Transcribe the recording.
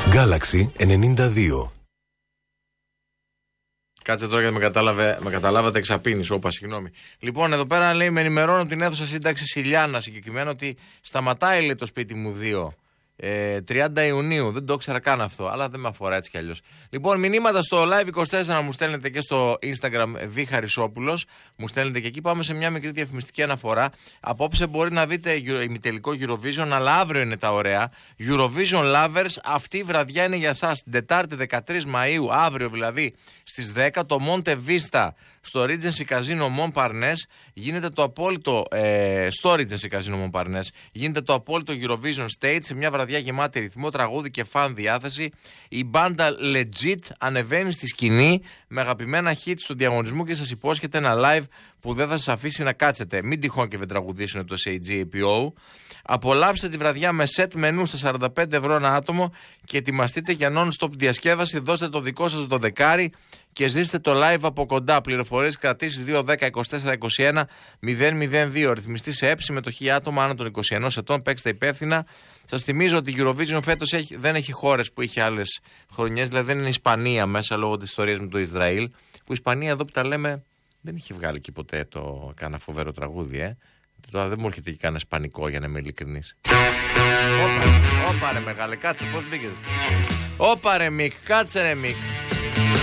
Galaxy 92. Κάτσε τώρα γιατί με καταλάβατε εξαπίνης. Όπα, συγγνώμη. Λοιπόν, εδώ πέρα λέει: με ενημερώνω την αίθουσα σύνταξη Ηλιάνα συγκεκριμένα ότι σταματάει, λέει, το σπίτι μου 30 Ιουνίου. Δεν το ήξερα καν αυτό, αλλά δεν με αφορά έτσι κι αλλιώς. Λοιπόν, μηνύματα στο Live24 να μου στέλνετε και στο Instagram Β. Χαρισόπουλος. Μου στέλνετε και εκεί. Πάμε σε μια μικρή διαφημιστική αναφορά. Απόψε μπορεί να δείτε ημιτελικό Eurovision, αλλά αύριο είναι τα ωραία. Eurovision Lovers, αυτή η βραδιά είναι για εσάς. Την Τετάρτη 13 Μαΐου, αύριο δηλαδή στις 10, το Monte Vista στο Regency Casino Montparnasse γίνεται το απόλυτο. Στο Regency Casino Montparnasse γίνεται το απόλυτο Eurovision Stage σε μια βραδιά γεμάτη ρυθμό, τραγούδι και φαν διάθεση. Η μπάντα Legit ανεβαίνει στη σκηνή με αγαπημένα hits του διαγωνισμού και σας υπόσχεται ένα live που δεν θα σας αφήσει να κάτσετε. Μην τυχόν και δεν τραγουδήσουν το CGAPO. Απολαύστε τη βραδιά με set μενού στα 45 ευρώ ένα άτομο και ετοιμαστείτε για non-stop διασκεύαση. Δώστε το δικό σας το δεκάρι και ζήστε το live από κοντά. Πληροφορίες κρατήσεις 210-24-21-002. Ρυθμιστή σε έψη συμμετοχή άτομα άνω των 21 ετών. Παίξτε υπεύθυνα. Σας θυμίζω ότι η Eurovision φέτος δεν έχει χώρες που είχε άλλες χρονιές. Δηλαδή δεν είναι η Ισπανία μέσα λόγω της ιστορίας με το Ισραήλ. Που η Ισπανία εδώ που τα λέμε δεν είχε βγάλει και ποτέ κάνα φοβερό τραγούδι. Τώρα δεν μου έρχεται και κανένα ισπανικό για να είμαι ειλικρινής. Όπα ρε μεγάλε, κάτσε πώς μπήκες. Όπα ρε Μικ, κάτσε ρε Μικ.